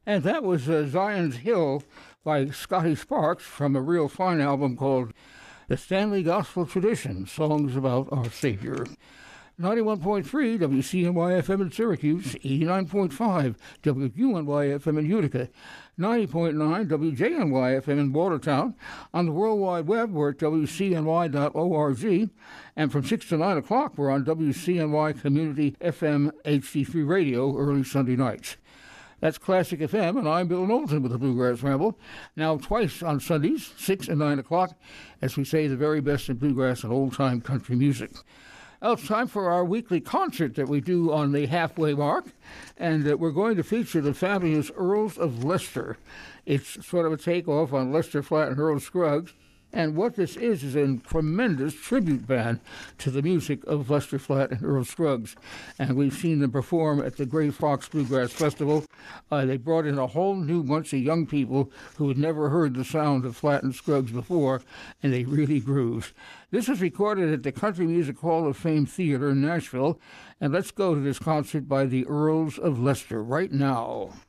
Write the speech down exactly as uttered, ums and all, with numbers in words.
And that was uh, Zion's Hill by Scotty Sparks from a real fine album called The Stanley Gospel Tradition, Songs About Our Savior. ninety-one point three W C N Y F M in Syracuse, eighty-nine point five W U N Y F M in Utica, ninety point nine W J N Y F M in Watertown, on the World Wide Web we're at W C N Y dot org, and from six to nine o'clock we're on W C N Y Community F M H D three Radio early Sunday nights. That's Classic F M, and I'm Bill Knowlton with the Bluegrass Ramble. Now twice on Sundays, six and nine o'clock, as we say the very best in bluegrass and old-time country music. Well, it's time for our weekly concert that we do on the halfway mark, and uh, we're going to feature the fabulous Earls of Leicester. It's sort of a takeoff on Lester Flatt and Earl Scruggs, and what this is is a tremendous tribute band to the music of Lester Flatt and Earl Scruggs, and we've seen them perform at the Gray Fox Bluegrass Festival. Uh, they brought in a whole new bunch of young people who had never heard the sound of Flatt and Scruggs before, and they really grooved. This was recorded at the Country Music Hall of Fame Theater in Nashville, and let's go to this concert by the Earls of Leicester right now.